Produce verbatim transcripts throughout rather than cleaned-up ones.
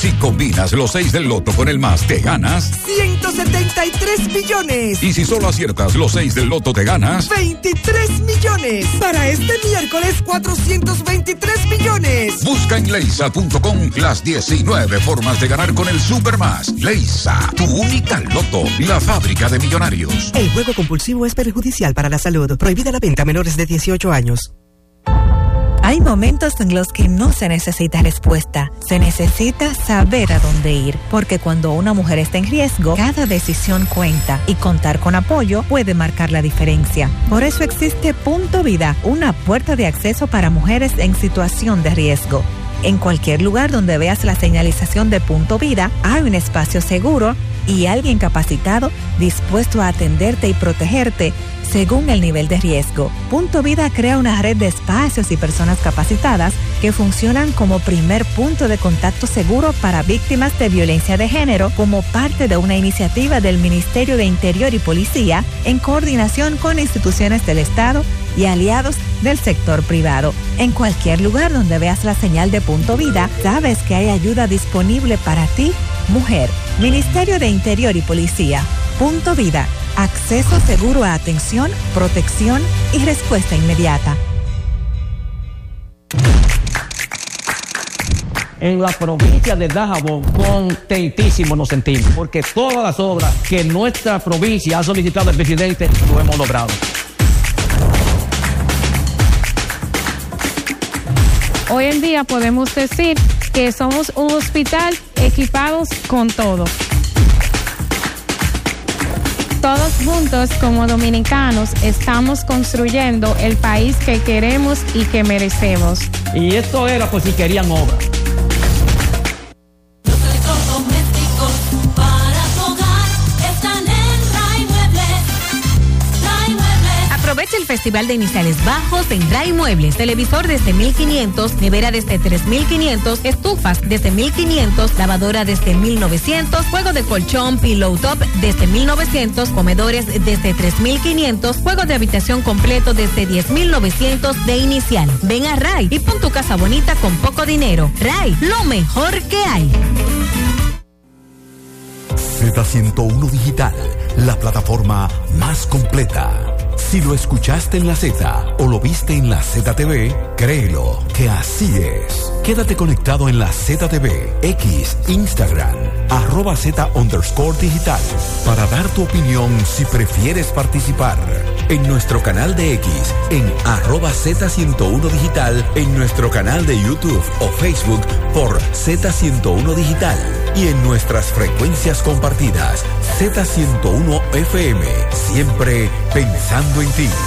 Si combinas los seis del loto con el más, te ganas ciento setenta y tres millones. Y si solo aciertas los seis del loto, te ganas veintitrés millones. Para este miércoles, cuatrocientos veintitrés millones. Busca en leisa punto com las diecinueve formas de ganar con el Supermás. Leisa, tu única loto, la fábrica de millonarios. El juego compulsivo es perjudicial para la salud. Prohibida la venta a menores de dieciocho años. Hay momentos en los que no se necesita respuesta, se necesita saber a dónde ir, porque cuando una mujer está en riesgo, cada decisión cuenta y contar con apoyo puede marcar la diferencia. Por eso existe Punto Vida, una puerta de acceso para mujeres en situación de riesgo. En cualquier lugar donde veas la señalización de Punto Vida, hay un espacio seguro y alguien capacitado dispuesto a atenderte y protegerte según el nivel de riesgo. Punto Vida crea una red de espacios y personas capacitadas que funcionan como primer punto de contacto seguro para víctimas de violencia de género como parte de una iniciativa del Ministerio de Interior y Policía en coordinación con instituciones del Estado y aliados del sector privado. En cualquier lugar donde veas la señal de Punto Vida, sabes que hay ayuda disponible para ti, mujer. Ministerio de Interior y Policía. Punto Vida. Acceso seguro a atención, protección y respuesta inmediata. En la provincia de Dajabón, contentísimo nos sentimos, porque todas las obras que nuestra provincia ha solicitado al presidente lo hemos logrado. Hoy en día podemos decir que somos un hospital equipados con todo. Todos juntos como dominicanos estamos construyendo el país que queremos y que merecemos. Y esto era por si querían obra. Los electrodomésticos para tu hogar están en Ray Muebles. Ray Muebles. Aprovecha el Festival de Iniciales Bajos en Ray Muebles. Televisor desde mil quinientos, nevera desde tres mil quinientos, estufas desde mil quinientos, lavadora desde mil novecientos, juego de colchón, pillow top desde mil novecientos, comedores desde tres mil quinientos, juego de habitación completo desde diez mil novecientos de inicial. Ven a Ray y pon tu casa bonita con poco dinero. Ray, lo mejor que hay. Z ciento uno Digital, la plataforma más completa. Si lo escuchaste en la Z o lo viste en la Z T V, créelo que así es. Quédate conectado en la Z T V, X, Instagram, arroba Z underscore digital, para dar tu opinión si prefieres participar. En nuestro canal de X, en arroba Z ciento uno Digital, en nuestro canal de YouTube o Facebook por Z ciento uno Digital y en nuestras frecuencias compartidas, Z ciento uno F M, siempre pensando en ti.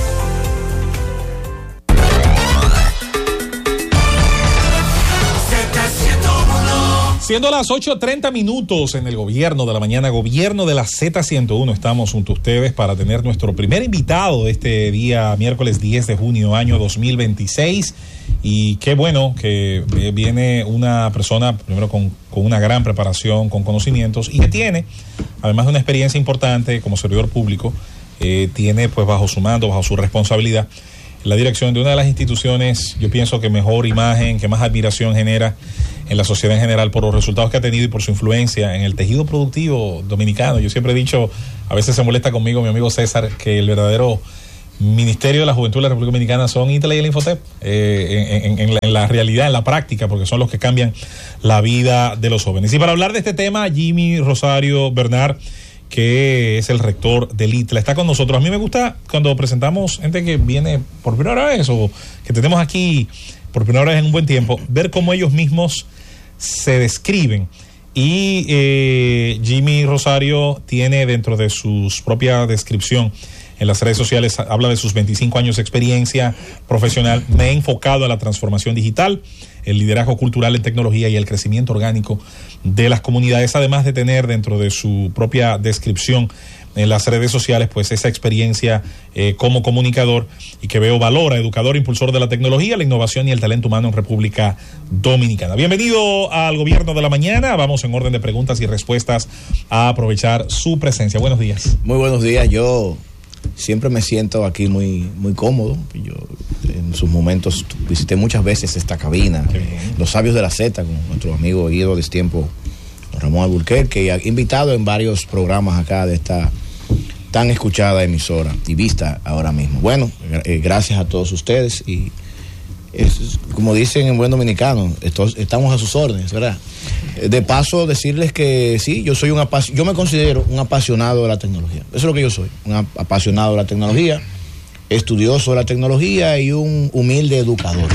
Siendo las ocho treinta minutos en el gobierno de la mañana, gobierno de la Z ciento uno, estamos junto a ustedes para tener nuestro primer invitado de este día, miércoles diez de junio, año dos mil veintiséis. Y qué bueno que viene una persona, primero con, con una gran preparación, con conocimientos, y que tiene, además de una experiencia importante como servidor público, eh, tiene pues bajo su mando, bajo su responsabilidad, la dirección de una de las instituciones, yo pienso que mejor imagen, que más admiración genera en la sociedad en general por los resultados que ha tenido y por su influencia en el tejido productivo dominicano. Yo siempre he dicho, a veces se molesta conmigo mi amigo César, que el verdadero Ministerio de la Juventud de la República Dominicana son Intele y el Infotep, eh, en, en, en, la, en la realidad, en la práctica, porque son los que cambian la vida de los jóvenes. Y para hablar de este tema, Jimmy Rosario Bernard, que es el rector del I T L A, está con nosotros. A mí me gusta cuando presentamos gente que viene por primera vez o que tenemos aquí por primera vez en un buen tiempo, ver cómo ellos mismos se describen. Y eh, Jimmy Rosario tiene dentro de su propia descripción en las redes sociales, habla de sus veinticinco años de experiencia profesional. Me he enfocado a la transformación digital, el liderazgo cultural en tecnología y el crecimiento orgánico de las comunidades, además de tener dentro de su propia descripción en las redes sociales pues esa experiencia eh, como comunicador, y que veo valora, educador, impulsor de la tecnología, la innovación y el talento humano en República Dominicana. Bienvenido al Gobierno de la Mañana. Vamos en orden de preguntas y respuestas a aprovechar su presencia. Buenos días. Muy buenos días. Yo siempre me siento aquí muy, muy cómodo. Yo en sus momentos visité muchas veces esta cabina, eh, Los Sabios de la Z, con nuestro amigo Guido de tiempo, Ramón Alburquerque, que ha invitado en varios programas acá de esta tan escuchada emisora y vista ahora mismo. Bueno, eh, gracias a todos ustedes y es, como dicen en buen dominicano, estos, estamos a sus órdenes, ¿verdad? De paso, decirles que sí, yo soy un apasionado, yo me considero un apasionado de la tecnología. Eso es lo que yo soy, un apasionado de la tecnología, estudioso de la tecnología y un humilde educador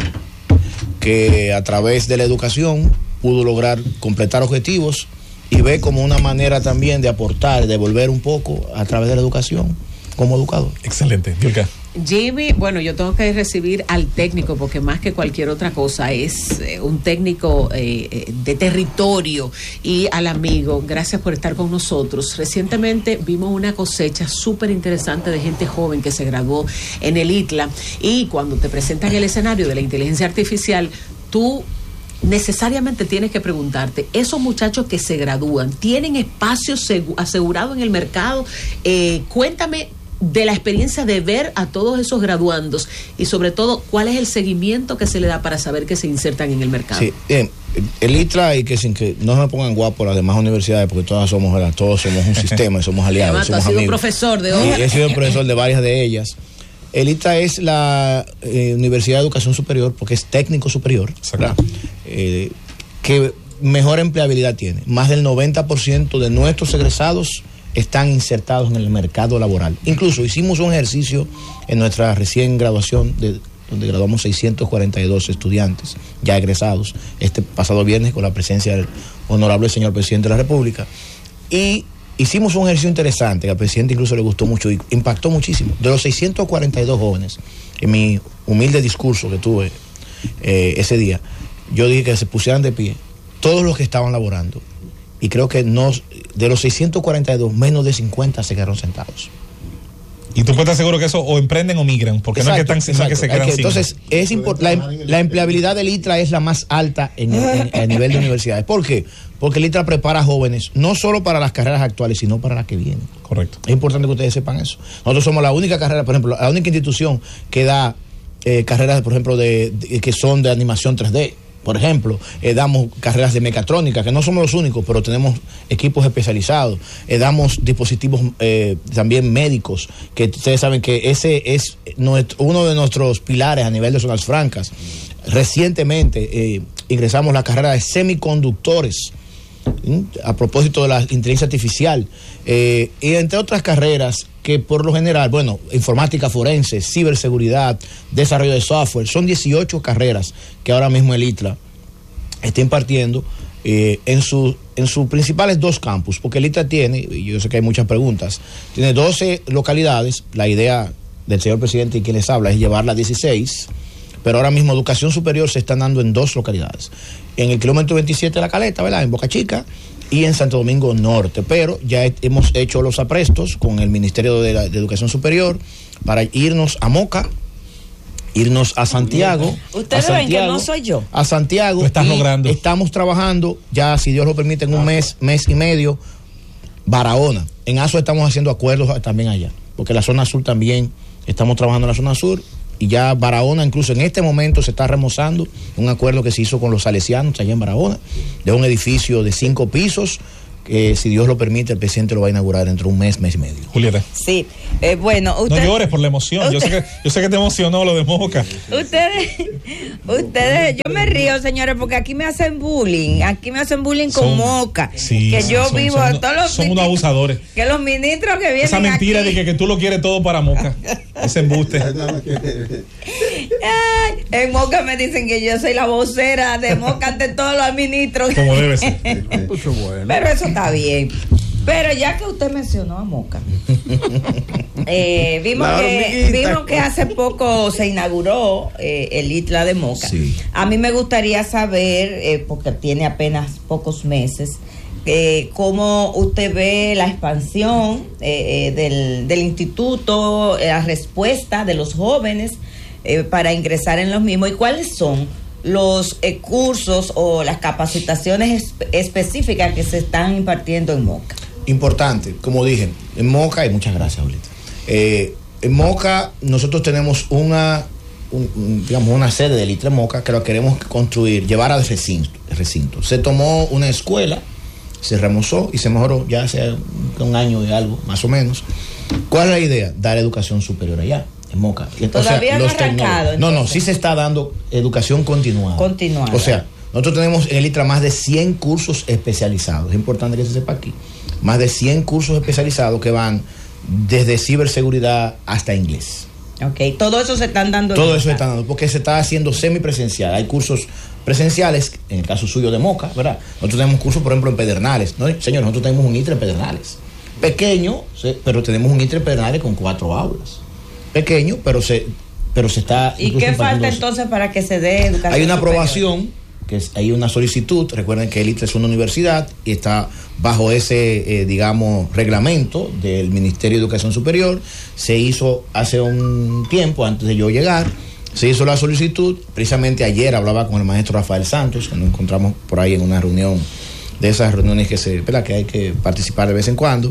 que a través de la educación pudo lograr completar objetivos y ve como una manera también de aportar, de devolver un poco a través de la educación como educador. Excelente, Yulka. Jimmy, bueno, yo tengo que recibir al técnico porque más que cualquier otra cosa es eh, un técnico eh, de territorio, y al amigo, gracias por estar con nosotros. Recientemente vimos una cosecha súper interesante de gente joven que se graduó en el I T L A, y cuando te presentan el escenario de la inteligencia artificial, tú necesariamente tienes que preguntarte, esos muchachos que se gradúan, ¿tienen espacio segu- asegurado en el mercado? Eh, cuéntame de la experiencia de ver a todos esos graduandos y sobre todo, ¿cuál es el seguimiento que se le da para saber que se insertan en el mercado? Sí, eh, el I T L A, y que sin que no me pongan guapos las demás universidades, porque todas somos, ¿verdad? Todos somos un sistema y somos aliados. Además, somos tú has sido amigos. profesor de Sí, hoy. he sido profesor de varias de ellas. El I T L A es la eh, Universidad de Educación Superior, porque es técnico superior, ¿verdad? Eh, que mejor empleabilidad tiene. Más del noventa por ciento de nuestros egresados están insertados en el mercado laboral. Incluso hicimos un ejercicio en nuestra recién graduación, de, donde graduamos seiscientos cuarenta y dos estudiantes ya egresados, este pasado viernes, con la presencia del honorable señor presidente de la República. Y hicimos un ejercicio interesante, que al presidente incluso le gustó mucho y impactó muchísimo. De los seiscientos cuarenta y dos jóvenes, en mi humilde discurso que tuve eh, ese día, yo dije que se pusieran de pie todos los que estaban laborando. Y creo que no, de los seiscientos cuarenta y dos, menos de cincuenta se quedaron sentados. Y tú puedes estar seguro que eso o emprenden o migran, porque exacto, no es que, están, no es que se quedan que, sin. Entonces, es import, la, la empleabilidad del I T L A es la más alta en, en, en, a nivel de universidades. ¿Por qué? Porque el I T L A prepara jóvenes no solo para las carreras actuales, sino para las que vienen. Correcto. Es importante que ustedes sepan eso. Nosotros somos la única carrera, por ejemplo, la única institución que da eh, carreras, por ejemplo, de, de, que son de animación tres D. Por ejemplo, eh, damos carreras de mecatrónica, que no somos los únicos, pero tenemos equipos especializados. Eh, damos dispositivos eh, también médicos, que ustedes saben que ese es nuestro, uno de nuestros pilares a nivel de zonas francas. Recientemente eh, ingresamos la carrera de semiconductores, ¿sí? A propósito de la inteligencia artificial, eh, y entre otras carreras que por lo general, bueno, informática forense, ciberseguridad, desarrollo de software, son dieciocho carreras que ahora mismo el I T L A está impartiendo eh, en, su, en sus principales dos campus, porque el I T L A tiene, y yo sé que hay muchas preguntas, tiene doce localidades. La idea del señor presidente y quien les habla es llevarla a dieciséis, pero ahora mismo educación superior se están dando en dos localidades, en el kilómetro veintisiete de La Caleta, ¿verdad?, en Boca Chica, y en Santo Domingo Norte, pero ya he, hemos hecho los aprestos con el Ministerio de, la, de Educación Superior para irnos a Moca, irnos a Santiago. Ustedes a Santiago, ven que no soy yo. A Santiago. Lo estás logrando. Estamos trabajando, ya si Dios lo permite, en un mes, mes y medio, Barahona. En ASO estamos haciendo acuerdos también allá, porque la zona sur también, estamos trabajando en la zona sur. Y ya Barahona, incluso en este momento, se está remozando un acuerdo que se hizo con los salesianos allá en Barahona, de un edificio de cinco pisos, que si Dios lo permite, el presidente lo va a inaugurar dentro de un mes, mes y medio. Julieta. Sí, eh, bueno, usted, no llores por la emoción. Yo sé, que, yo sé que te emocionó lo de Moca. Ustedes, ustedes, yo me río, señores, porque aquí me hacen bullying, aquí me hacen bullying con son, Moca, sí, que yo son, vivo son, a todos los son unos abusadores. Que los ministros que vienen esa mentira aquí, de que, que tú lo quieres todo para Moca, ese embuste. Ay, en Moca me dicen que yo soy la vocera de Moca ante todos los ministros. Como debe ser. Pero eso está bien. Pero ya que usted mencionó a Moca, eh, vimos, que, vimos que hace poco se inauguró eh, el I T L A de Moca. Sí. A mí me gustaría saber, eh, porque tiene apenas pocos meses, eh, cómo usted ve la expansión eh, eh, del, del instituto, eh, la respuesta de los jóvenes eh, para ingresar en los mismos, y cuáles son los eh, cursos o las capacitaciones espe- específicas que se están impartiendo en Moca. Importante, como dije, en Moca, y muchas gracias, Julita. Eh, en Moca nosotros tenemos una, un, un, digamos, una sede del ITRA en Moca que lo queremos construir, llevar al recinto, recinto. Se tomó una escuela, se remozó y se mejoró ya hace un año y algo, más o menos. ¿Cuál es la idea? Dar educación superior allá, en Moca. Todavía no ha arrancado. No, no, sí se está dando educación continuada. Continuada. O sea, nosotros tenemos en el ITRA más de cien cursos especializados. Es importante que se sepa aquí. Más de cien cursos especializados que van desde ciberseguridad hasta inglés. Ok, todo eso se están dando. Todo eso se está dando, porque se está haciendo semipresencial. Hay cursos presenciales, en el caso suyo de Moca, ¿verdad? Nosotros tenemos cursos, por ejemplo, en Pedernales. ¿No? Señor, nosotros tenemos un ITRA en Pedernales. Pequeño, ¿sí? Pero tenemos un ITRA en Pedernales con cuatro aulas. Pequeño, pero se, pero se está... ¿Y qué falta entonces para que se dé educación Hay una superior? aprobación, que es, hay una solicitud. Recuerden que el ITRA es una universidad y está bajo ese, eh, digamos, reglamento del Ministerio de Educación Superior. Se hizo hace un tiempo, antes de yo llegar, se hizo la solicitud. Precisamente ayer hablaba con el maestro Rafael Santos, que nos encontramos por ahí en una reunión, de esas reuniones que se, ¿verdad?, que hay que participar de vez en cuando,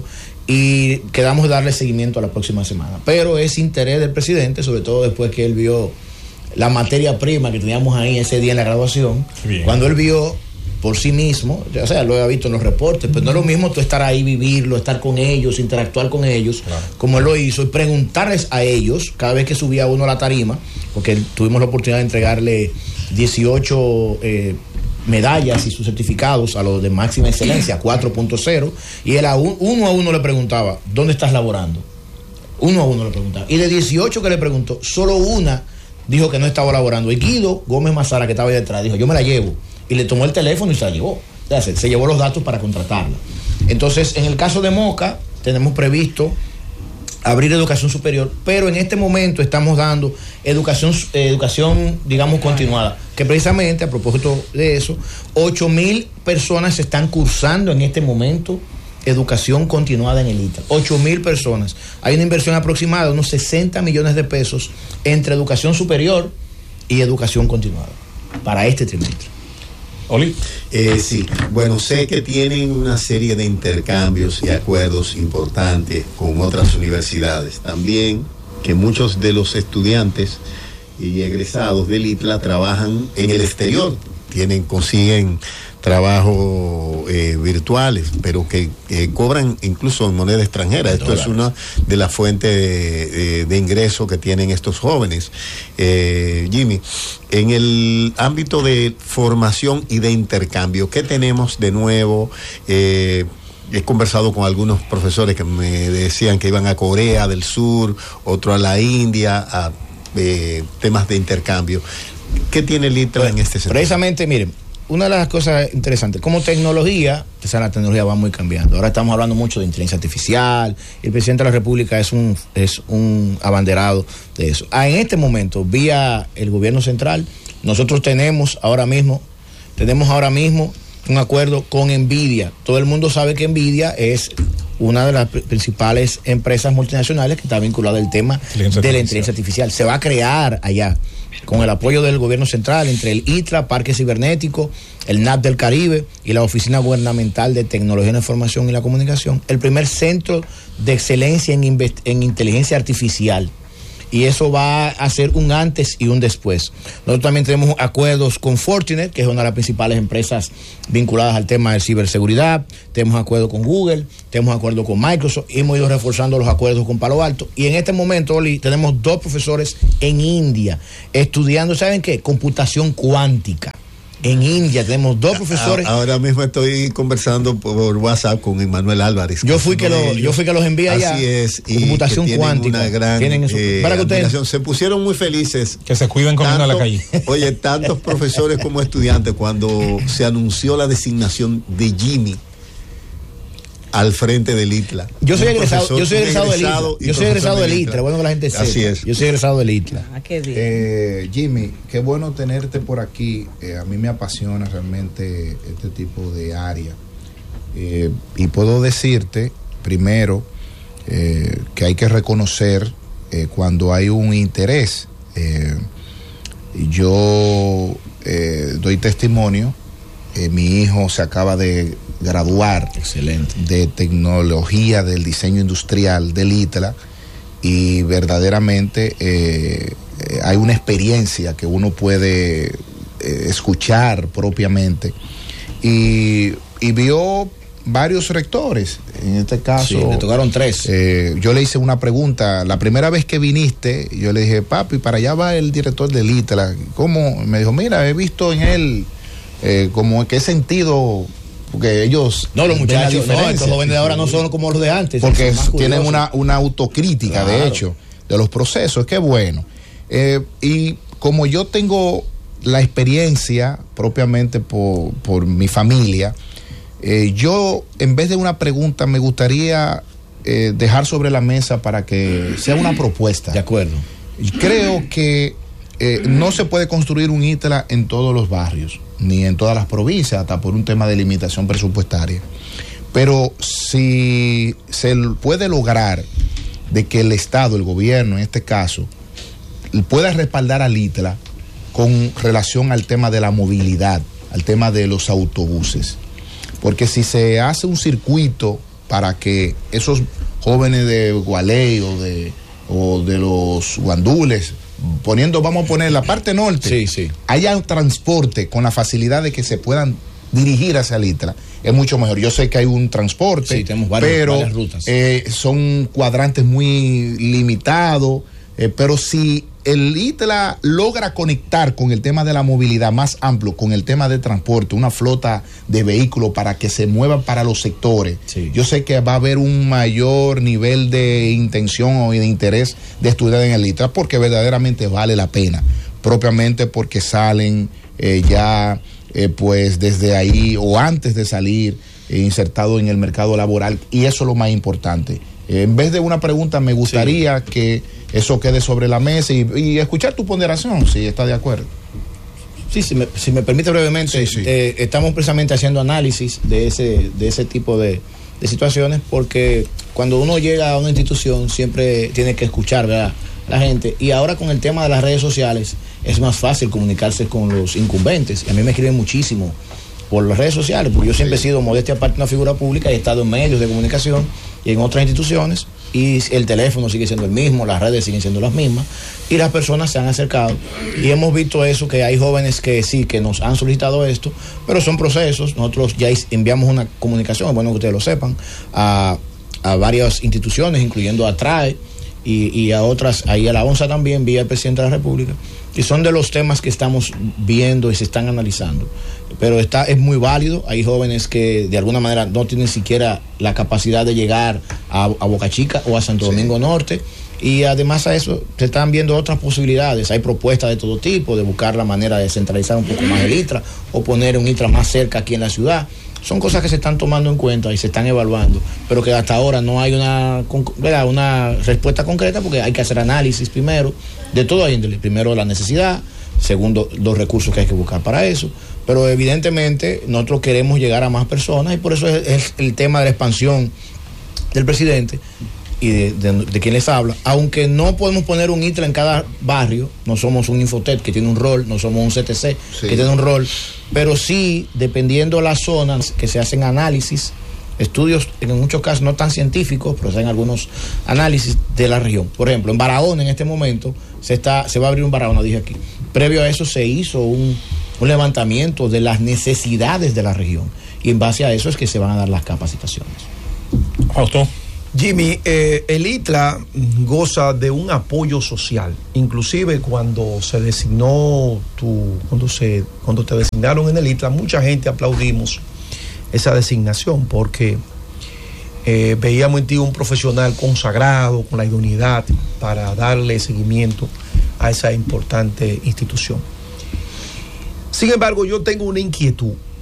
y quedamos de darle seguimiento a la próxima semana. Pero es interés del presidente, sobre todo después que él vio la materia prima que teníamos ahí ese día en la graduación. Bien. Cuando él vio por sí mismo, o sea, lo había visto en los reportes, pero no es lo mismo tú estar ahí, vivirlo, estar con ellos, interactuar con ellos, claro, como él lo hizo, y preguntarles a ellos cada vez que subía uno a la tarima, porque tuvimos la oportunidad de entregarle dieciocho eh, medallas y sus certificados a los de máxima excelencia, cuatro punto cero, y él a un, uno a uno le preguntaba, ¿dónde estás laborando? Uno a uno le preguntaba. Y de dieciocho que le preguntó, solo una dijo que no estaba laborando. Y Guido Gómez Mazara, que estaba ahí detrás, dijo, yo me la llevo. Y le tomó el teléfono y se la llevó. O sea, se, se llevó los datos para contratarla. Entonces, en el caso de Moca, tenemos previsto abrir educación superior, pero en este momento estamos dando educación, eh, educación digamos, continuada, que precisamente, a propósito de eso, ocho mil personas están cursando en este momento educación continuada en el ITRA. ocho mil personas. Hay una inversión aproximada de unos sesenta millones de pesos entre educación superior y educación continuada para este trimestre. Oli. Eh, sí, bueno, sé que tienen una serie de intercambios y acuerdos importantes con otras universidades. También que muchos de los estudiantes y egresados del ITLA trabajan en el exterior, tienen, consiguen trabajos eh, virtuales, pero que eh, cobran incluso en moneda extranjera. Esto dólares. Es una de las fuentes de, de, de ingreso que tienen estos jóvenes. Eh, Jimmy, en el ámbito de formación y de intercambio, ¿qué tenemos de nuevo? Eh, He conversado con algunos profesores que me decían que iban a Corea del Sur, otro a la India, a eh, temas de intercambio. ¿Qué tiene el ITLA en este sentido? Precisamente, miren, una de las cosas interesantes, como tecnología, o sea, la tecnología va muy cambiando. Ahora estamos hablando mucho de inteligencia artificial. El presidente de la República es un, es un abanderado de eso. Ah, en este momento, vía el gobierno central, nosotros tenemos ahora mismo, tenemos ahora mismo un acuerdo con NVIDIA. Todo el mundo sabe que NVIDIA es una de las principales empresas multinacionales que está vinculada al tema de la inteligencia artificial. Se va a crear allá, con el apoyo del gobierno central, entre el ITRA, Parque Cibernético, el N A P del Caribe y la Oficina Gubernamental de Tecnología de la Información y la Comunicación, el primer centro de excelencia en, en inteligencia artificial. Y eso va a ser un antes y un después. Nosotros también tenemos acuerdos con Fortinet, que es una de las principales empresas vinculadas al tema de ciberseguridad. Tenemos acuerdos con Google, tenemos acuerdos con Microsoft. Y hemos ido reforzando los acuerdos con Palo Alto. Y en este momento, Oli, tenemos dos profesores en India estudiando, ¿saben qué? Computación cuántica. En India tenemos dos profesores. Ahora mismo estoy conversando por WhatsApp con Emmanuel Álvarez. Yo fui que, lo, yo fui que los envié allá. Así es. Y computación que cuántica. Una gran, tienen eso. eh, Para que ustedes se pusieron muy felices. Que se cuiden comiendo a la calle. Oye, tantos profesores como estudiantes, cuando se anunció la designación de Jimmy al frente del ITLA. Yo soy egresado, yo soy egresado del ITLA. Yo soy egresado del ITLA. Bueno, que la gente sepa. Así es. Yo soy egresado del ITLA. Ah, qué bien. Eh, Jimmy, qué bueno tenerte por aquí. Eh, a mí me apasiona realmente este tipo de área. Eh, y puedo decirte, primero, eh, que hay que reconocer eh, cuando hay un interés. Eh, yo eh, doy testimonio. Eh, mi hijo se acaba de graduar. Excelente. De tecnología del diseño industrial del ITLA y verdaderamente eh, hay una experiencia que uno puede eh, escuchar propiamente. Y, y vio varios rectores, en este caso. Sí, le tocaron tres. Eh, yo le hice una pregunta, la primera vez que viniste, yo le dije, papi, para allá va el director del I T L A. ¿Cómo? Me dijo, mira, he visto en él eh, como que he sentido, porque ellos... No, los muchachos, no, estos jóvenes de ahora no son como los de antes. Porque tienen una, una autocrítica, claro, de hecho, de los procesos, qué bueno. Eh, y como yo tengo la experiencia propiamente por, por mi familia, Eh, yo, en vez de una pregunta, me gustaría eh, dejar sobre la mesa para que sea una propuesta. De acuerdo. Creo que eh, no se puede construir un I T L A en todos los barrios, ni en todas las provincias, hasta por un tema de limitación presupuestaria. Pero si se puede lograr de que el Estado, el gobierno en este caso, pueda respaldar al I T L A con relación al tema de la movilidad, al tema de los autobuses. Porque si se hace un circuito para que esos jóvenes de Gualey o de, o de los guandules, poniendo, vamos a poner la parte norte, sí, sí, haya un transporte con la facilidad de que se puedan dirigir hacia el I T L A, es mucho mejor. Yo sé que hay un transporte, sí, tenemos varias, pero varias rutas. Eh, son cuadrantes muy limitados, eh, pero si el I T L A logra conectar con el tema de la movilidad más amplio, con el tema de transporte, una flota de vehículos para que se muevan para los sectores, sí, yo sé que va a haber un mayor nivel de intención o de interés de estudiar en el I T L A, porque verdaderamente vale la pena, propiamente porque salen eh, ya eh, pues desde ahí o antes de salir eh, insertados en el mercado laboral, y eso es lo más importante. Eh, en vez de una pregunta, me gustaría sí. que eso quede sobre la mesa y, y escuchar tu ponderación, si está de acuerdo. Sí, si me, si me permite brevemente, sí, sí. Eh, estamos precisamente haciendo análisis de ese, de ese tipo de, de situaciones, porque cuando uno llega a una institución siempre tiene que escuchar, ¿verdad?, la gente, y ahora con el tema de las redes sociales es más fácil comunicarse con los incumbentes. A mí me escriben muchísimo por las redes sociales, porque yo siempre sí. he sido, modestia aparte, una figura pública, he estado en medios de comunicación y en otras instituciones, y el teléfono sigue siendo el mismo, las redes siguen siendo las mismas, y las personas se han acercado, y hemos visto eso, que hay jóvenes que sí, que nos han solicitado esto, pero son procesos. Nosotros ya enviamos una comunicación, es bueno que ustedes lo sepan, a, a varias instituciones, incluyendo a TRAE, y, y a otras, ahí a la ONSA también, vía el presidente de la República, y son de los temas que estamos viendo y se están analizando. Pero está, es muy válido. Hay jóvenes que de alguna manera no tienen siquiera la capacidad de llegar a, a Boca Chica o a Santo Domingo sí. Norte, y además a eso se están viendo otras posibilidades. Hay propuestas de todo tipo, de buscar la manera de centralizar un poco más el I T L A o poner un I T L A más cerca aquí en la ciudad. Son cosas que se están tomando en cuenta y se están evaluando, pero que hasta ahora no hay una, ¿verdad?, una respuesta concreta, porque hay que hacer análisis primero de todo índole. Primero la necesidad, segundo los recursos que hay que buscar para eso, pero evidentemente nosotros queremos llegar a más personas, y por eso es, es el tema de la expansión del presidente y de, de, de quien les habla. Aunque no podemos poner un I T L A en cada barrio, no somos un Infotec que tiene un rol, no somos un C T C sí. que tiene un rol, pero sí, dependiendo de las zonas que se hacen análisis, estudios en muchos casos no tan científicos, pero se hacen algunos análisis de la región. Por ejemplo, en Barahona en este momento se está se va a abrir un Barahona, dije aquí. Previo a eso se hizo un, un levantamiento de las necesidades de la región, y en base a eso es que se van a dar las capacitaciones. Fausto. Jimmy, eh, el I T L A goza de un apoyo social. Inclusive cuando se designó tu, cuando se, cuando te designaron en el I T L A, mucha gente aplaudimos esa designación, porque eh, veíamos en ti un profesional consagrado, con la idoneidad para darle seguimiento a esa importante institución. Sin embargo, yo tengo una inquietud.